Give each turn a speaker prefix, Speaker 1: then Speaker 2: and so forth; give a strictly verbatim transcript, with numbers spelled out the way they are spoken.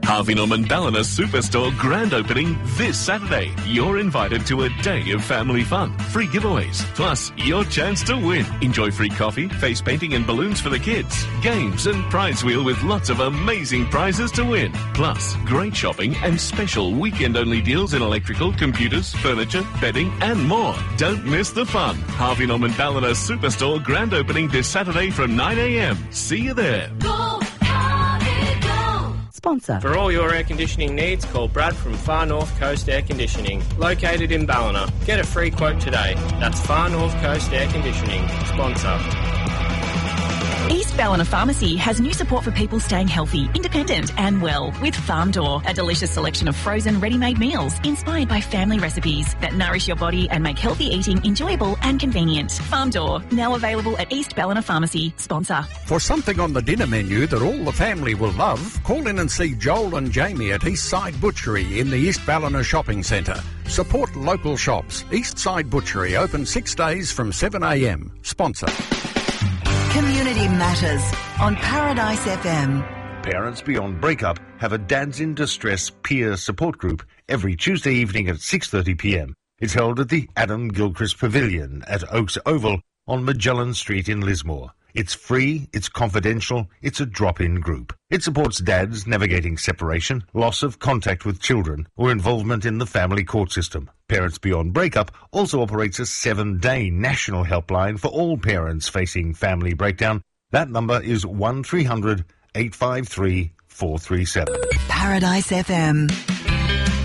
Speaker 1: Harvey Norman Ballina Superstore grand opening this Saturday. You're invited to a day of family fun, free giveaways, plus your chance to win. Enjoy free coffee, face painting and balloons for the kids, games and prize wheel with lots of amazing prizes to win. Plus, great shopping and special weekend-only deals in electrical, computers, furniture, bedding and more. Don't miss the fun. Harvey Norman Ballina Superstore grand opening this Saturday from nine a m. See you there.
Speaker 2: Go, Harvey, go.
Speaker 3: Sponsor.
Speaker 4: For all your air conditioning needs, call Brad from Far North Coast Air Conditioning, located in Ballina. Get a free quote today. That's Far North Coast Air Conditioning. Sponsor.
Speaker 5: East Ballina Pharmacy has new support for people staying healthy, independent and well with Farm Door, a delicious selection of frozen ready-made meals inspired by family recipes that nourish your body and make healthy eating enjoyable and convenient. Farm Door, now available at East Ballina Pharmacy. Sponsor.
Speaker 6: For something on the dinner menu that all the family will love, call in and see Joel and Jamie at Eastside Butchery in the East Ballina Shopping Centre. Support local shops. Eastside Butchery open six days from seven a m. Sponsor.
Speaker 7: Community Matters on Paradise F M.
Speaker 8: Parents Beyond Breakup have a Dads in Distress peer support group every Tuesday evening at six thirty p m. It's held at the Adam Gilchrist Pavilion at Oaks Oval on Magellan Street in Lismore. It's free, it's confidential, it's a drop-in group. It supports dads navigating separation, loss of contact with children, or involvement in the family court system. Parents Beyond Breakup also operates a seven-day national helpline for all parents facing family breakdown. That number is one three hundred, eight five three, four three seven.
Speaker 7: Paradise F M.